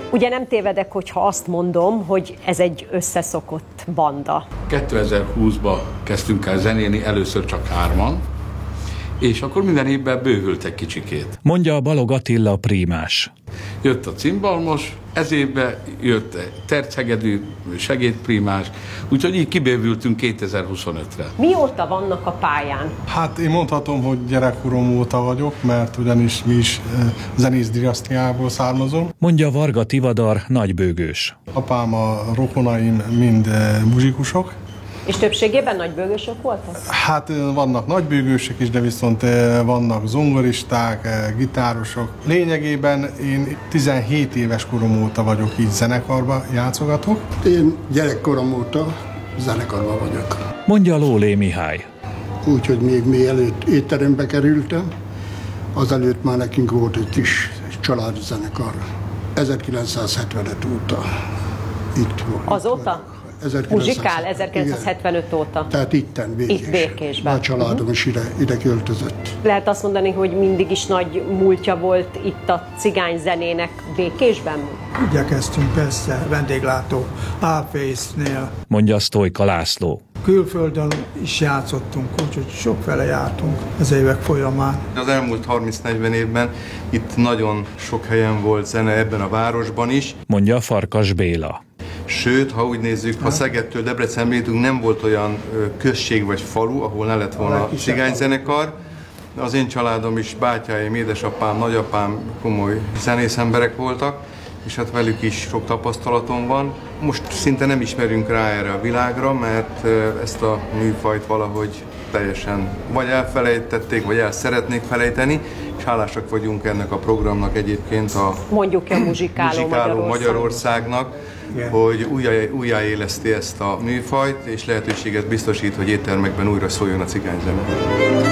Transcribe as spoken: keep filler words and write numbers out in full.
Ugye nem tévedek, hogyha azt mondom, hogy ez egy összeszokott banda. kétezer-húszban kezdtünk el zenélni, először csak hárman, és akkor minden évben bővült egy kicsikét. Mondja a Balog Attila prímás. Jött a cimbalmos, ez évben jött egy terchegedű, segédprímás, úgyhogy így kibővültünk kétezer-huszonötre. Mióta vannak a pályán? Hát én mondhatom, hogy gyerekkorom óta vagyok, mert ugyanis mi is zenész dinasztiából származom. Mondja Varga Tivadar nagybőgős. Apám, a rokonaim mind muzsikusok. És többségében nagybőgősök voltak? Hát vannak nagybőgősök is, de viszont vannak zongoristák, gitárosok. Lényegében én tizenhét éves korom óta vagyok így zenekarba játszogatok. Én gyerekkorom óta zenekarban vagyok. Mondja Lólé Mihály. Úgyhogy még mielőtt étterembe kerültem, azelőtt már nekünk volt egy kis családi zenekar. ezerkilencszázhetvenöt óta itt volt. Azóta? Muzsikál ezerkilencszázhetvenöt igen. óta? Tehát itten Békés. Itt Békésben. A családom uh-huh. is ide, ide költözött. Lehet azt mondani, hogy mindig is nagy múltja volt itt a cigányzenének Békésben? Igyekeztünk persze, vendéglátó Alfésznél. Mondja Sztojka László. Külföldön is játszottunk, úgyhogy sokfele jártunk az évek folyamán. Az elmúlt harminc-negyven évben itt nagyon sok helyen volt zene ebben a városban is. Mondja Farkas Béla. Sőt, ha úgy nézzük, ha Szegedtől Debrecenbe jutunk, nem volt olyan község vagy falu, ahol ne lett volna cigányzenekar. Az én családom is, bátyáim, édesapám, nagyapám komoly zenész emberek voltak, és hát velük is sok tapasztalatom van. Most szinte nem ismerünk rá erre a világra, mert ezt a műfajt valahogy teljesen vagy elfelejtették, vagy el szeretnék felejteni, és hálásak vagyunk ennek a programnak egyébként a mondjuk a Muzsikáló, Muzsikáló Magyarország. Magyarországnak, yeah. hogy újjá, újjáéleszti ezt a műfajt, és lehetőséget biztosít, hogy éttermekben újra szóljon a cigányzene.